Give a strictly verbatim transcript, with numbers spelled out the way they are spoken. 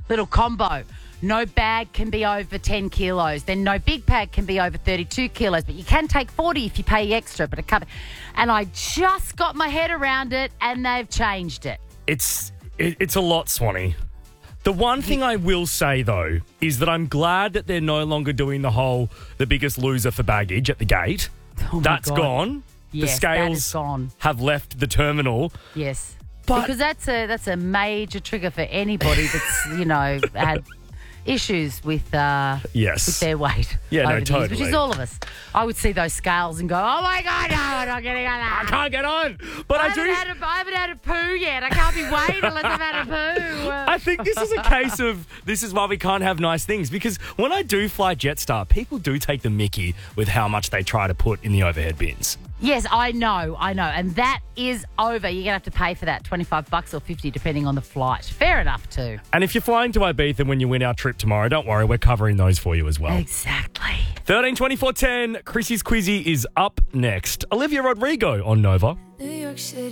little combo. No bag can be over ten kilos. Then no big bag can be over thirty-two kilos. But you can take forty if you pay extra. But a couple, and I just got my head around it, and they've changed it. It's it, it's a lot, Swanee. The one thing I will say, though, is that I'm glad that they're no longer doing the whole the biggest loser for baggage at the gate. Oh my That's God. gone. Yes, the scales that is gone. have left the terminal. Yes, But- because that's a that's a major trigger for anybody that's you know had issues with uh, Yes. with their weight. Yeah, no, over the years, totally. Which is all of us. I would see those scales and go, oh my God, no, I'm not getting on that. I can't get on. But I I, haven't, do. had a, I haven't had a poo yet. I can't be waiting unless I've had a poo. I think this is a case of this is why we can't have nice things, because when I do fly Jetstar, people do take the mickey with how much they try to put in the overhead bins. Yes, I know, I know. And that is over. You're going to have to pay for that, twenty-five bucks or fifty, depending on the flight. Fair enough, too. And if you're flying to Ibiza when you win our trip tomorrow, don't worry, we're covering those for you as well. Exactly. thirteen twenty-four ten, Chrissy's Quizzy is up next. Olivia Rodrigo on Nova. New York City.